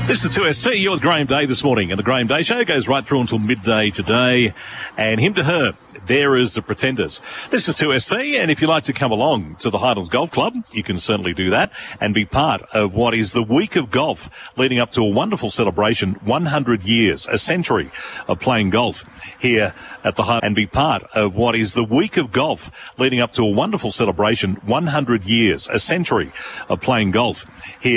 This is 2ST. You're with Graham Day this morning, and the Graham Day Show goes right through until midday today. And him to her, there is the Pretenders. This is 2ST, and if you'd like to come along to the Highlands Golf Club, you can certainly do that and be part of what is the week of golf leading up to a wonderful celebration, 100 years, a century of playing golf here at the Highlands, and be part of what is the week of golf leading up to a wonderful celebration, 100 years, a century of playing golf here